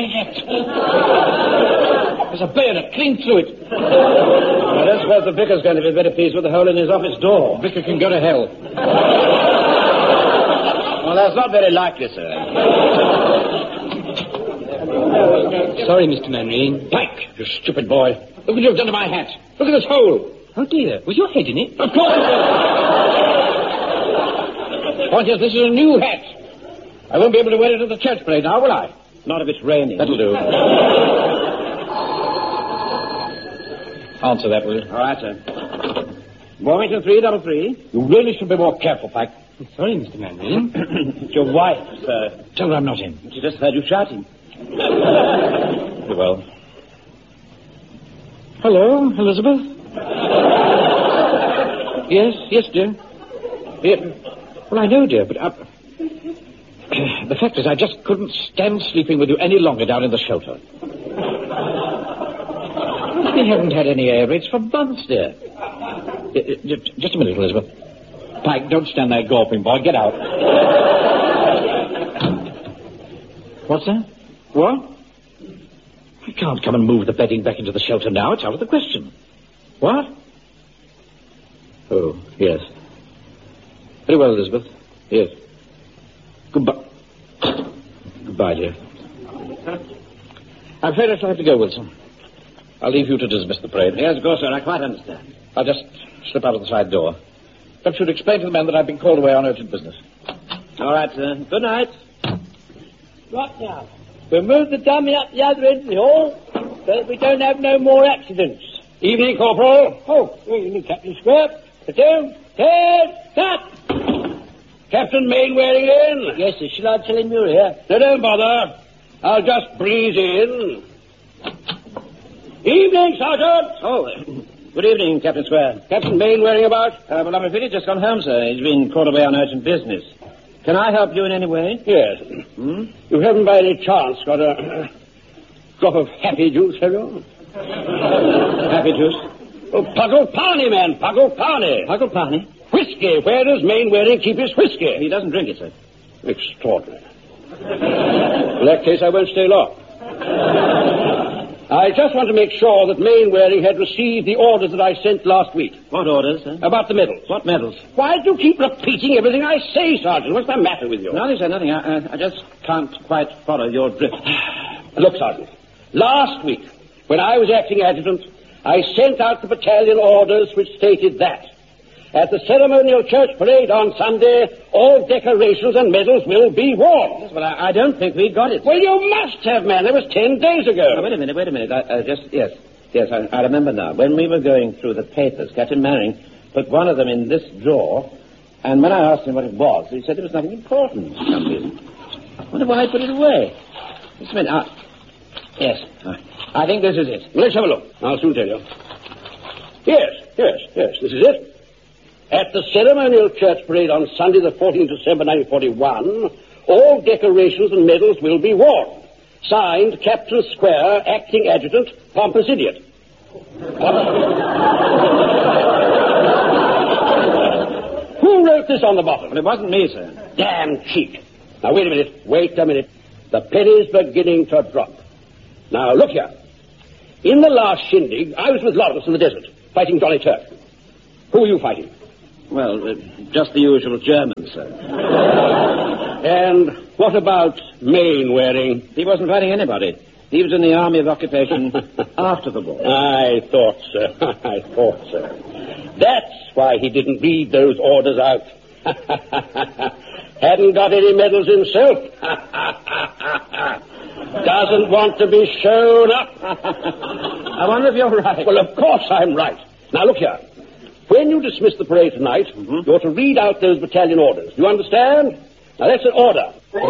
hat. There's a bayonet clean through it. I don't suppose the vicar's going to be very pleased with the hole in his office door. Vicar can go to hell. Well, that's not very likely, sir. Sorry, Mr. Manring. Pike, you stupid boy. Look what you've done to my hat. Look at this hole. Oh, dear. Was your head in it? Of course. Point is, this is a new hat. I won't be able to wear it at the church parade now, will I? Not if it's raining. That'll do. Answer that, will you? All right, sir. Warmington 333. You really should be more careful, Pike. I'm sorry, Mr. Manring. It's your wife, sir. Tell her I'm not in. She just heard you shouting. Very well. Hello, Elizabeth? Yes, dear. Yeah. Well, I know, dear, but the fact is I just couldn't stand sleeping with you any longer down in the shelter. We haven't had any air raids for months, dear. Just a minute, Elizabeth. Pike, don't stand there gawping, boy. Get out. What's that? What? I can't come and move the bedding back into the shelter now. It's out of the question. What? Oh, yes. Very well, Elizabeth. Yes. Goodbye. Goodbye, dear. I'm afraid I shall have to go, Wilson. I'll leave you to dismiss the parade. Yes, of course, sir. I quite understand. I'll just slip out of the side door. Perhaps you'd explain to the men that I've been called away on urgent business. All right, sir. Good night. Right now, we'll move the dummy up the other end of the hall so that we don't have no more accidents. Evening, Corporal. Oh, good evening, Captain Square. Platoon, head, cut! Captain Mainwaring in? Yes, sir. Shall I tell him you're here? No, don't bother. I'll just breeze in. Evening, Sergeant. Oh, good evening, Captain Square. Captain Mainwaring about? Well, I'm afraid he's just gone home, sir. He's been called away on urgent business. Can I help you in any way? Yes. You haven't by any chance got a drop of happy juice, have you? Happy juice? Oh, Puggle Parney, man. Puggle Parney. Puggle Parney? Whiskey. Where does Mainwaring keep his whiskey? He doesn't drink it, sir. Extraordinary. In that case, I won't stay long. I just want to make sure that Mainwaring had received the orders that I sent last week. What orders, sir? About the medals. What medals? Why do you keep repeating everything I say, Sergeant? What's the matter with you? Nothing, sir, nothing. I just can't quite follow your drift. Look, Sergeant, last week, when I was acting adjutant, I sent out the battalion orders which stated that at the ceremonial church parade on Sunday, all decorations and medals will be worn. Yes, but I don't think we got it. Well, you must have, man. That was 10 days ago. Now, wait a minute. Yes, I remember now. When we were going through the papers, Captain Manning put one of them in this drawer, and when I asked him what it was, he said it was nothing important for some reason. I wonder why he put it away. Just a minute. Yes. I think this is it. Let's have a look. I'll soon tell you. Yes. This is it. At the ceremonial church parade on Sunday, the 14th December, 1941, all decorations and medals will be worn. Signed, Captain Square, Acting Adjutant, Pompous Idiot. Who wrote this on the bottom? Well, it wasn't me, sir. Damn cheek. Now, wait a minute. The penny's beginning to drop. Now, look here. In the last shindig, I was with Lawrence in the desert, fighting Johnny Turk. Who were you fighting? Well, just the usual Germans, sir. And what about Mainwaring? He wasn't fighting anybody. He was in the Army of Occupation after the war. I thought so. That's why he didn't read those orders out. Hadn't got any medals himself. Doesn't want to be shown up. I wonder if you're right. Well, of course I'm right. Now, look here. When you dismiss the parade tonight, you're to read out those battalion orders. Do you understand? Now, that's an order.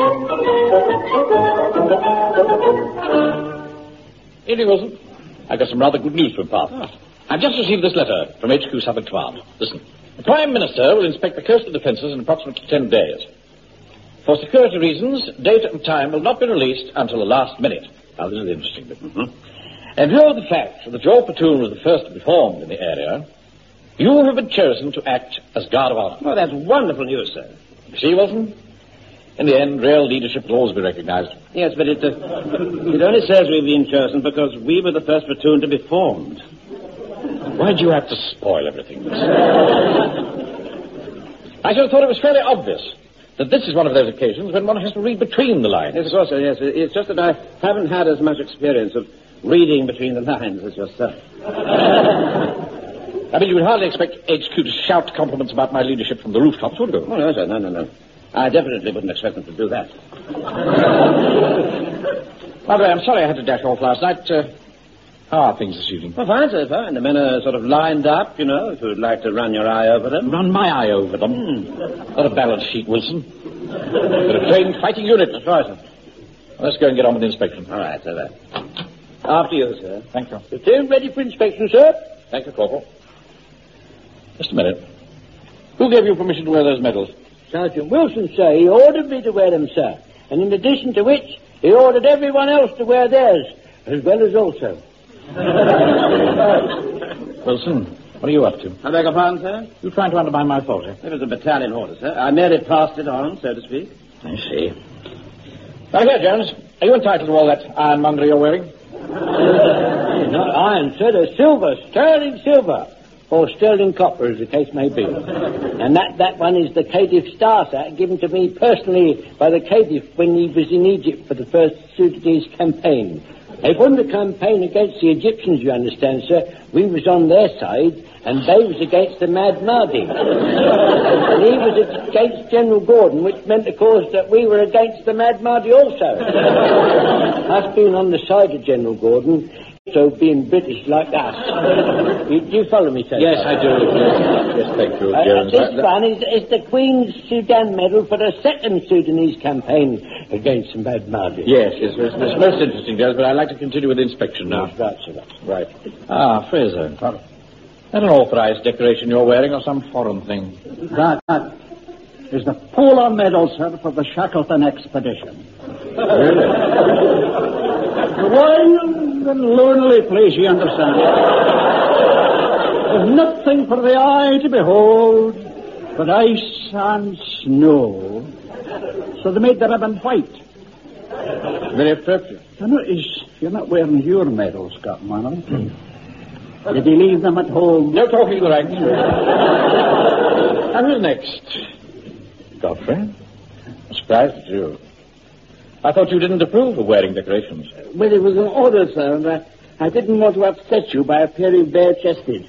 Evening, Wilson. I've got some rather good news to impart. I've just received this letter from HQ Southern Command. Listen. The Prime Minister will inspect the coastal defences in approximately 10 days. For security reasons, date and time will not be released until the last minute. Now, this is the interesting bit. In view of the fact that your platoon was the first to be formed in the area, you have been chosen to act as guard of honor. Oh, that's wonderful news, sir. You see, Wilson? In the end, real leadership will always be recognized. Yes, but it only says we've been chosen because we were the first platoon to be formed. Why do you have to spoil everything? I should have thought it was fairly obvious that this is one of those occasions when one has to read between the lines. Yes, of course, yes. It's just that I haven't had as much experience of reading between the lines as yourself. I mean, you would hardly expect HQ to shout compliments about my leadership from the rooftops, would you? Oh, no, sir, no. I definitely wouldn't expect them to do that. By the way, I'm sorry I had to dash off last night. How are things this evening? Well, fine, sir, fine. The men are sort of lined up, if you would like to run your eye over them. Run my eye over them? Not a balance sheet, Wilson. They're a trained fighting unit. That's right, sir. Let's go and get on with the inspection. All right, sir. After you, sir. Thank you. The team ready for inspection, sir? Thank you, Corporal. Just a minute. Who gave you permission to wear those medals? Sergeant Wilson, sir. He ordered me to wear them, sir. And in addition to which, he ordered everyone else to wear theirs, as well as also. Wilson, what are you up to? I beg your pardon, sir? You trying to undermine my authority? It was a battalion order, sir. I merely passed it on, so to speak. I see. Now, here, Jones. Are you entitled to all that ironmongery you're wearing? Not iron, sir. They're silver. Sterling silver. Or sterling copper, as the case may be. And that one is the Khedive Star, sir, given to me personally by the Khedive when he was in Egypt for the first Sudanese campaign. They won the campaign against the Egyptians, you understand, sir. We was on their side, and they was against the Mad Mahdi. And he was against General Gordon, which meant, of course, that we were against the Mad Mahdi also. Us being on the side of General Gordon, so being British like us. Do you follow me, sir? Yes, I do. Yes, thank you, Jones. This one is the Queen's Sudan Medal for the second Sudanese campaign against the Mad Mahdi. Yes, it's most interesting, Jones, but I'd like to continue with the inspection now. Right, sir. Right. Ah, Fraser. That an authorized decoration you're wearing or some foreign thing? That is the Polar Medal, sir, for the Shackleton expedition. Really? A wild and lonely place, you understand. There's nothing for the eye to behold but ice and snow. So they made the ribbon white. Very attractive. I notice you're not wearing your medal, Scott Manning. Did you leave them at home? No talking, the ranks. And who's next? Godfrey? I'm surprised at you. I thought you didn't approve of wearing decorations. Well, it was an order, sir, and I didn't want to upset you by appearing bare-chested.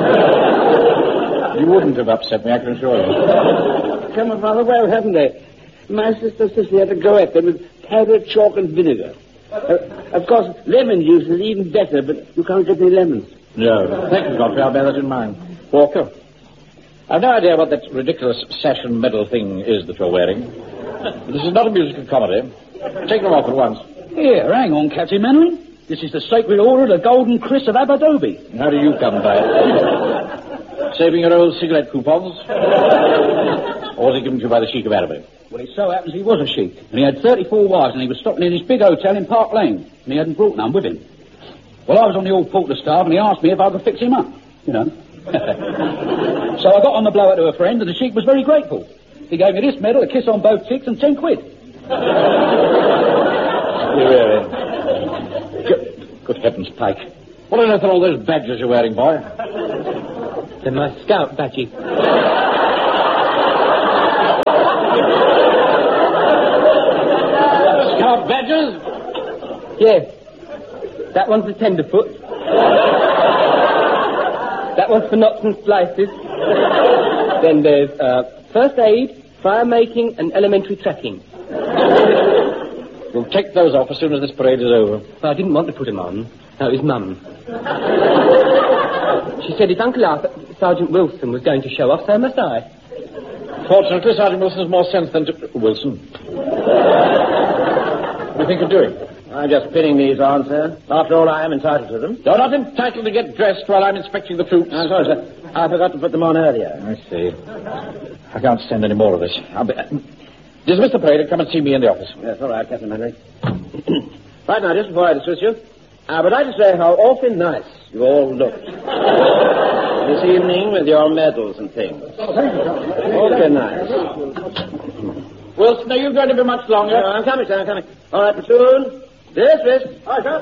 You wouldn't have upset me, I can assure you. Come on, rather well, haven't they? My sister says she had to go at them with powdered chalk and vinegar. Of course, lemon juice is even better, but you can't get any lemons. No. Thank you, Godfrey. I'll bear that in mind. Walker, I've no idea what that ridiculous sash and medal thing is that you're wearing. This is not a musical comedy. Take them off at once. Here, hang on, Captain Manning. This is the sacred order of the Golden Chris of Aberdobi. How do you come by it? Saving your old cigarette coupons? Or was it given to you by the Sheik of Araby? Well, it so happens he was a sheik, and he had 34 wives, and he was stopping in his big hotel in Park Lane, and he hadn't brought none with him. Well, I was on the old quarter-staff, and he asked me if I could fix him up, you know. So I got on the blower to a friend, and the sheik was very grateful. He gave me this medal, a kiss on both cheeks, and 10 quid. Really? Good heavens, Pike. What on earth are all those badges you're wearing, boy? They're my scout badges. Scout badges? Yes. That one's the tenderfoot. That one's for knots and slices. Then there's first aid, fire making, and elementary tracking. We'll take those off as soon as this parade is over. Well, I didn't want to put them on. No, it was Mum. She said if Uncle Arthur, Sergeant Wilson was going to show off, so must I. Fortunately, Sergeant Wilson has more sense than to... Wilson. What do you think of doing? I'm just pinning these on, sir. After all, I am entitled to them. You're not entitled to get dressed while I'm inspecting the troops. I'm sorry, sir. I forgot to put them on earlier. I see. I can't stand any more of this. Dismiss the parade and come and see me in the office. Yes, all right, Captain Henry. Right now, just before I dismiss you, I would like to say how awfully nice you all looked this evening with your medals and things. Awfully nice. Wilson, are you going to be much longer? No, I'm coming, sir, I'm coming. All right, platoon. Dismiss. Aye, sir.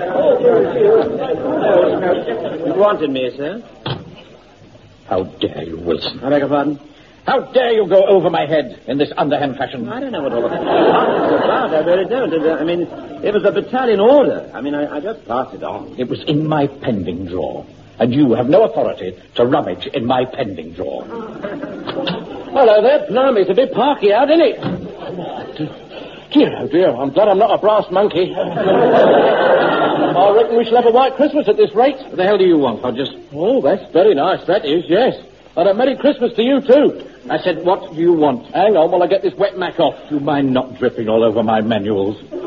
You wanted me, sir? How dare you, Wilson? I beg your pardon? How dare you go over my head in this underhand fashion? I don't know what all of it was about. I really don't. I mean, it was a battalion order. I mean, I just passed it on. It was in my pending drawer. And you have no authority to rummage in my pending drawer. Hello there, blimey, it's a bit parky out, isn't it? Dear, oh dear, I'm glad I'm not a brass monkey. I reckon we shall have a white Christmas at this rate. What the hell do you want, Hodges? Oh, that's very nice, that is, yes. And a Merry Christmas to you, too. I said, what do you want? Hang on while I get this wet mac off. Do you mind not dripping all over my manuals? Beg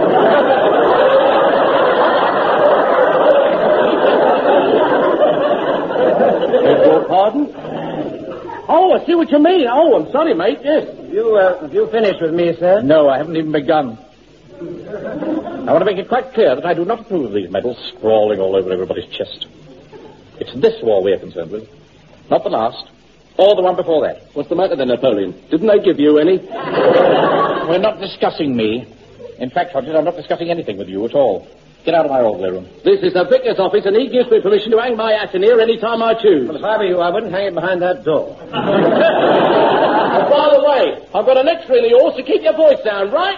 your pardon? Oh, I see what you mean. Oh, I'm sorry, mate, yes. You finished with me, sir? No, I haven't even begun. I want to make it quite clear that I do not approve of these medals sprawling all over everybody's chest. It's this war we are concerned with. Not the last, or the one before that. What's the matter then, Napoleon? Didn't they give you any? We're not discussing me. In fact, Hodges, I'm not discussing anything with you at all. Get out of my orderly room. This is the vicar's office, and he gives me permission to hang my hat in here any time I choose. Well, if I were you, I wouldn't hang it behind that door. And by the way, I've got an extra in the horse to keep your voice down, right?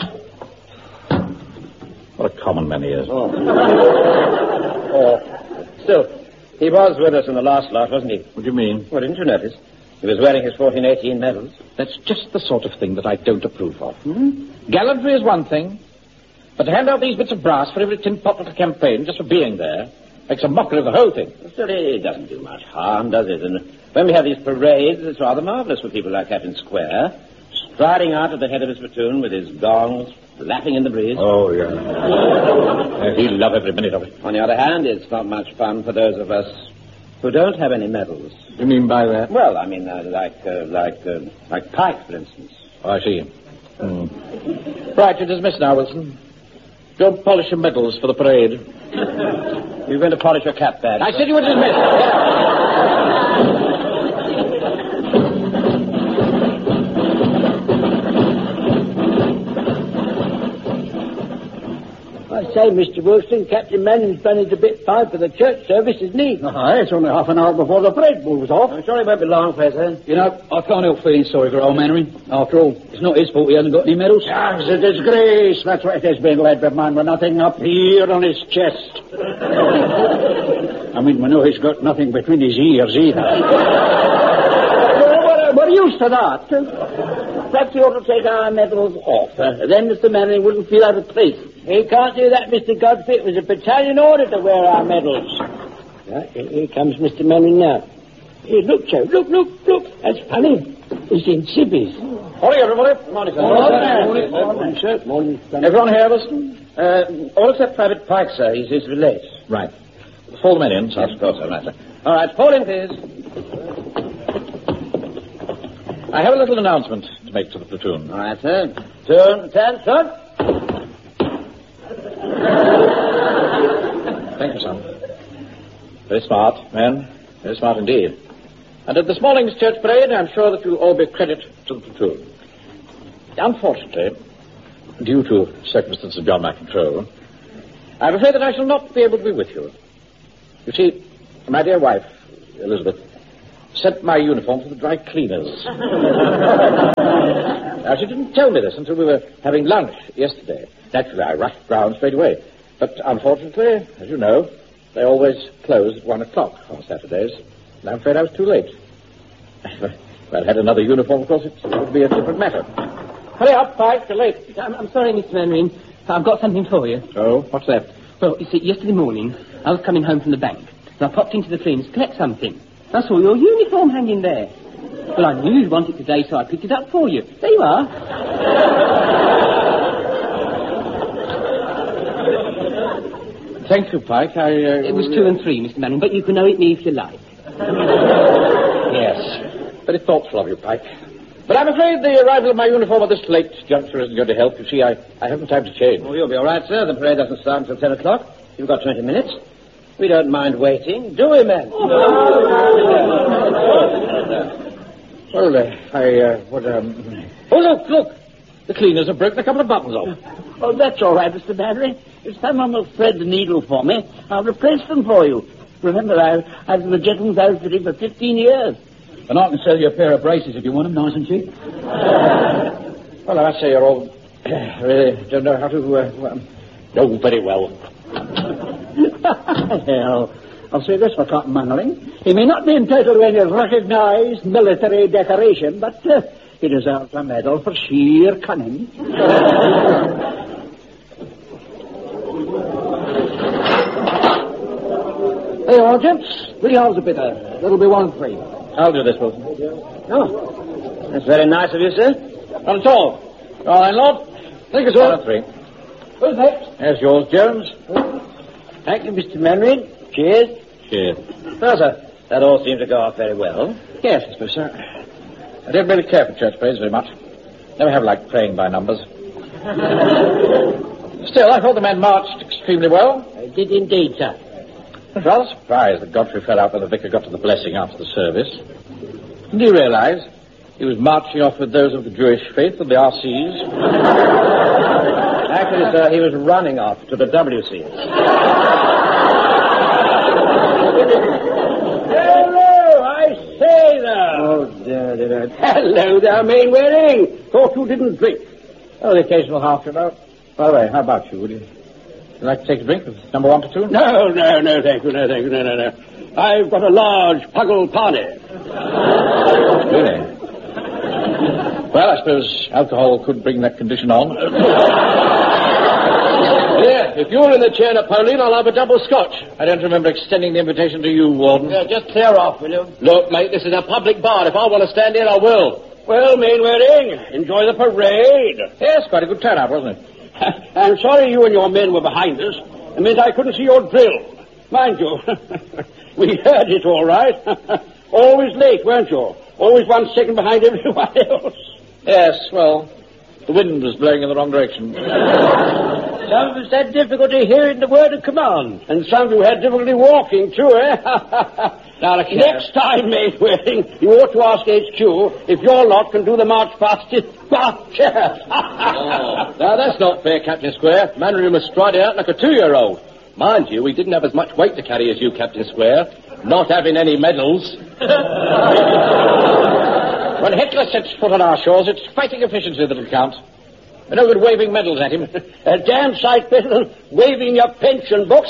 What a common man he is. Still, he was with us in the last lot, wasn't he? What do you mean? Well, didn't you notice? He was wearing his 1418 medals. That's just the sort of thing that I don't approve of. Gallantry is one thing, but to hand out these bits of brass for every tin pot at a campaign just for being there makes a mockery of the whole thing. Still, it doesn't do much harm, does it? And when we have these parades, it's rather marvellous for people like Captain Square, striding out at the head of his platoon with his gongs flapping in the breeze. Oh, yeah. He'll love every minute of it. On the other hand, it's not much fun for those of us who don't have any medals. What do you mean by that? Well, I mean, like Pike, for instance. Oh, I see. Right, you're dismissed now, Wilson. Go polish your medals for the parade. You're going to polish your cap badge. I said you were dismissed. Get out. I say, Mr. Wilson, Captain Manning's managed a bit fine for the church service, isn't he? Aye, it's only half an hour before the parade moves off. I'm sure it won't be long, Professor. You know, I can't help feeling sorry for old Mannering. After all, it's not his fault he hasn't got any medals. Ah, it's a disgrace. That's what it has been, lad, but man, with nothing up here on his chest. I mean, we know he's got nothing between his ears either. We're used to that. Perhaps you ought to take our medals off. Then Mr. Manning wouldn't feel out of place. He can't do that, Mr. Godfrey. It was a battalion order to wear our medals. Here comes Mr. Manning now. Here, look, Joe. Look. That's funny. He's in civvies. Morning, everybody. Morning, sir. Morning, sir. Morning, sir. Everyone here, Wilson? All except Private Pike, sir. He's late. Right. Fall the men in, sir. Yes, of course, sir. Right, sir. All right, fall in, please. I have a little announcement to make to the platoon. All right, sir. Turn, attention. Thank you, son. Very smart, men. Very smart indeed. And at this morning's church parade, I'm sure that you'll all be a credit to the platoon. Unfortunately, due to circumstances beyond my control, I'm afraid that I shall not be able to be with you. You see, my dear wife, Elizabeth, sent my uniform to the dry cleaners. Now, she didn't tell me this until we were having lunch yesterday. Naturally, I rushed round straight away. But unfortunately, as you know, they always close at 1 o'clock on Saturdays. And I'm afraid I was too late. If I'd had another uniform, of course, it would be a different matter. Hurry up, Pike, you're late. I'm sorry, Mr. Mannering. I've got something for you. Oh, what's that? Well, you see, yesterday morning, I was coming home from the bank, and I popped into the cleaners to collect something. I saw your uniform hanging there. Well, I knew you'd want it today, so I picked it up for you. There you are. Thank you, Pike. It was 2 and 3, Mr. Manning, but you can owe it me if you like. Yes. Very thoughtful of you, Pike. But I'm afraid the arrival of my uniform at this late juncture isn't going to help. You see, I haven't time to change. Oh, you'll be all right, sir. The parade doesn't start until 10 o'clock. You've got 20 minutes. We don't mind waiting, do we, men? Well, Hold Look. The cleaners have broken a couple of buttons off. Oh, that's all right, Mr. Battery. If someone will thread the needle for me, I'll replace them for you. Remember, I've been a gentleman's outfitting for 15 years. And I can sell you a pair of braces if you want them, nice and cheap. Well, I must say you're all... really don't know how to... know very well. Well, I'll say this for Cotton Mannerling. He may not be entitled to any recognized military decoration, but he deserves a medal for sheer cunning. Hey, all gents, 3 hours a bitter. That'll be 1 and 3. I'll do this, Wilson. Oh, that's very nice of you, sir. Not at all. Your landlord? Thank you, sir. 1 and 3. Who's next? There's yours, Jones. Thank you, Mr. Mannering. Cheers. Cheers. Well, sir, that all seems to go off very well. Yes, I suppose so. I don't really care for church praise very much. Never have liked praying by numbers. Still, I thought the men marched extremely well. I did indeed, sir. I was rather surprised that Godfrey fell out when the vicar got to the blessing after the service. Didn't he realise he was marching off with those of the Jewish faith and the RCs? Actually, sir, he was running off to the WCs. Hello, I say there. Oh, dear. Hello there, Mainwaring. Thought you didn't drink. Oh, the occasional half an hour. By the way, how about you? Would you like to take a drink with number 1 to 2? No, thank you, no. I've got a large Puggle Parney. Really? Well, I suppose alcohol could bring that condition on. Yeah, if you're in the chair, Napoleon, I'll have a double scotch. I don't remember extending the invitation to you, Warden. Yeah, just clear off, will you? Look, mate, this is a public bar. If I want to stand here, I will. Well, Mainwaring, enjoy the parade. Yes, quite a good turnout, wasn't it? I'm sorry you and your men were behind us. It meant I couldn't see your drill. Mind you, we heard it all right. Always late, weren't you? Always 1 second behind everyone else. Yes, well, the wind was blowing in the wrong direction. Some of us had difficulty hearing the word of command. And some of you had difficulty walking, too, eh? Now, look here. Next time, Mainwaring, you ought to ask HQ if your lot can do the march fastest. Now, that's not fair, Captain Square. Mannery must stride out like a 2-year-old. Mind you, we didn't have as much weight to carry as you, Captain Square. Not having any medals. When Hitler sets foot on our shores, it's fighting efficiency that'll count. No good waving medals at him. A damn sight better than waving your pension books.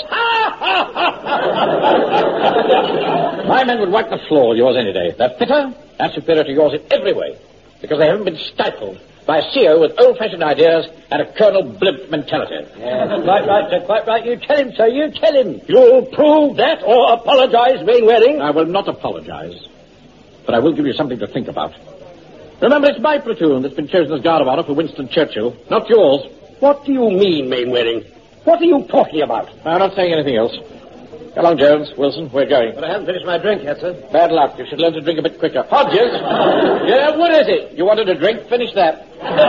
My men would wipe the floor with yours any day. They're fitter and superior to yours in every way, because they haven't been stifled by a CEO with old-fashioned ideas and a Colonel Blimp mentality. Yes, quite right, sir, quite right. You tell him, sir, you tell him. You'll prove that or apologize, Mainwaring. I will not apologize, but I will give you something to think about. Remember, it's my platoon that's been chosen as Guard of Honor for Winston Churchill, not yours. What do you mean, Mainwaring? What are you talking about? I'm not saying anything else. Come along, Jones, Wilson, we're going. But I haven't finished my drink yet, sir. Bad luck. You should learn to drink a bit quicker. Hodges! Yeah, what is it? You wanted a drink? Finish that.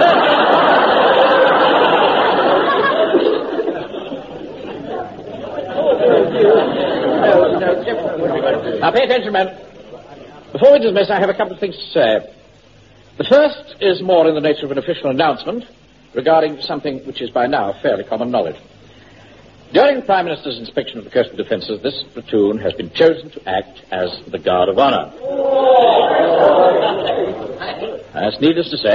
Now, pay attention, men. Before we dismiss, I have a couple of things to say. The first is more in the nature of an official announcement regarding something which is by now fairly common knowledge. During the Prime Minister's inspection of the coastal defences, this platoon has been chosen to act as the Guard of Honour. As needless to say,